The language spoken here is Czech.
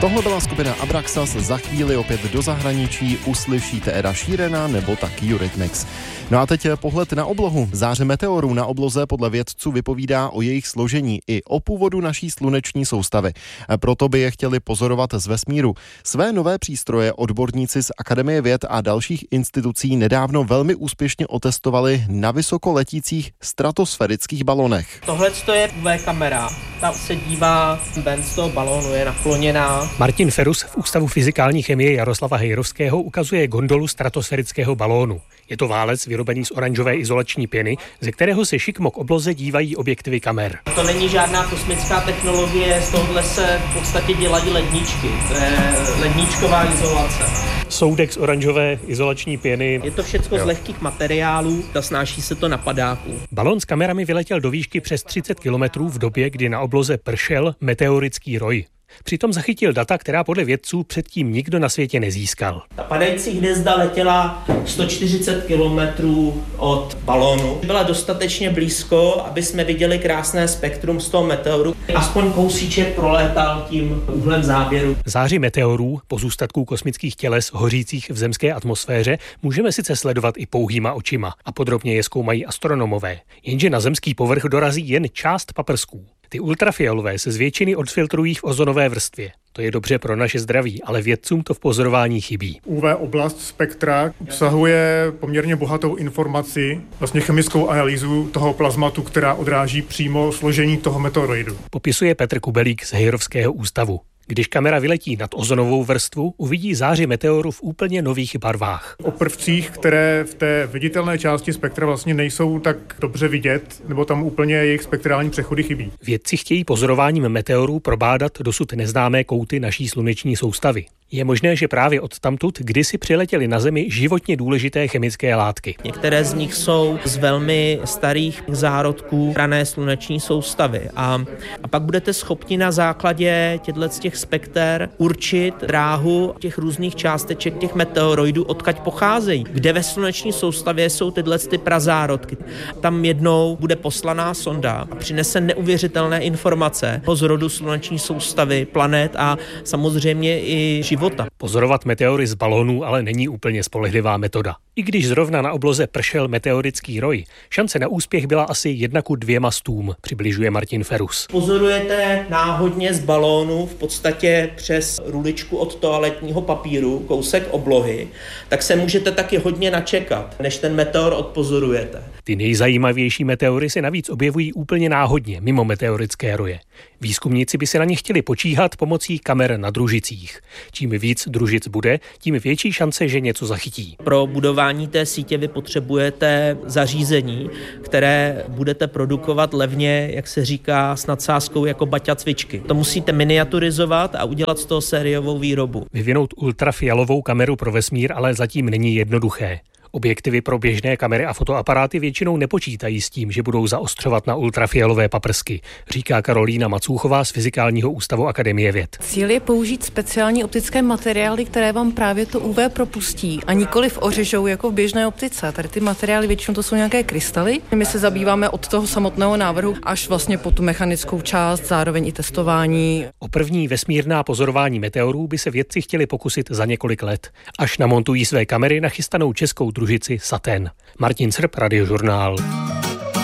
Tohle byla skupina Abraxas, za chvíli opět do zahraničí uslyšíte Eda Sheerana nebo taky Eurythmics. No a teď pohled na oblohu. Záře meteorů na obloze podle vědců vypovídá o jejich složení i o původu naší sluneční soustavy. Proto by je chtěli pozorovat z vesmíru. Své nové přístroje odborníci z Akademie věd a dalších institucí nedávno velmi úspěšně otestovali na vysokoletících stratosférických balonech. Tohle je UV kamera. Ta se dívá ven z toho balónu, je nakloněná. Martin Ferus v Ústavu fyzikální chemie Jaroslava Hejrovského ukazuje gondolu stratosférického balónu. Je to válec vyrobený z oranžové izolační pěny, ze kterého se šikmo k obloze dívají objektivy kamer. To není žádná kosmická technologie, z tohohle se v podstatě dělají ledničky. To je ledničková izolace. Soudek z oranžové izolační pěny. Je to všechno z lehkých materiálů, snáší se to na padáku. Balón s kamerami vyletěl do výšky přes 30 kilometrů v době, kdy na obloze pršel meteorický roj. Přitom zachytil data, která podle vědců předtím nikdo na světě nezískal. Ta padající hvězda letěla 140 kilometrů od balónu. Byla dostatečně blízko, aby jsme viděli krásné spektrum z toho meteoru. Aspoň kousíček prolétal tím úhlem záběru. Záři meteorů, pozůstatků kosmických těles hořících v zemské atmosféře, můžeme sice sledovat i pouhýma očima a podrobně je zkoumají astronomové. Jenže na zemský povrch dorazí jen část paprsků. Ty ultrafialové se z většiny odfiltrují v ozonové vrstvě. To je dobře pro naše zdraví, ale vědcům to v pozorování chybí. UV oblast spektra obsahuje poměrně bohatou informaci, vlastně chemickou analýzu toho plazmatu, která odráží přímo složení toho meteoroidu. Popisuje Petr Kubelík z Hejrovského ústavu. Když kamera vyletí nad ozonovou vrstvu, uvidí záři meteoru v úplně nových barvách. O prvcích, které v té viditelné části spektra vlastně nejsou tak dobře vidět, nebo tam úplně jejich spektrální přechody chybí. Vědci chtějí pozorováním meteorů probádat dosud neznámé kouty naší sluneční soustavy. Je možné, že právě odtamtud kdysi přiletěly na Zemi životně důležité chemické látky. Některé z nich jsou z velmi starých zárodků rané sluneční soustavy a pak budete schopni na základě těch spekter určit dráhu těch různých částeček těch meteoroidů, odkud pocházejí. Kde ve sluneční soustavě jsou tyhle prazárodky. Tam jednou bude poslaná sonda a přinese neuvěřitelné informace o zrodu sluneční soustavy, planet a samozřejmě i života. Pozorovat meteory z balónů ale není úplně spolehlivá metoda. I když zrovna na obloze pršel meteorický roj, šance na úspěch byla asi 1:2 stům, přibližuje Martin Ferus. Pozorujete náhodně z balónu v podstatě přes ruličku od toaletního papíru, kousek oblohy, tak se můžete taky hodně načekat, než ten meteor odpozorujete. Ty nejzajímavější meteory se navíc objevují úplně náhodně, mimo meteorické roje. Výzkumníci by se na ně chtěli počíhat pomocí kamer na družicích. Čím víc družic bude, tím větší šance, že něco zachytí. Pro budování té sítě vy potřebujete zařízení, které budete produkovat levně, jak se říká, s nadsázkou jako baťa cvičky. To musíte miniaturizovat a udělat z toho sériovou výrobu. Vyvinout ultrafialovou kameru pro vesmír ale zatím není jednoduché. Objektivy pro běžné kamery a fotoaparáty většinou nepočítají s tím, že budou zaostřovat na ultrafialové paprsky, říká Karolína Macůchová z Fyzikálního ústavu Akademie věd. Cíl je použít speciální optické materiály, které vám právě to UV propustí a nikoliv ořežou jako v běžné optice. Tady ty materiály většinou to jsou nějaké krystaly. My se zabýváme od toho samotného návrhu až vlastně po tu mechanickou část, zároveň i testování. O první vesmírná pozorování meteorů by se vědci chtěli pokusit za několik let, až namontují své kamery na chystanou českou družici Saturn. Martin Srb, Radiožurnál.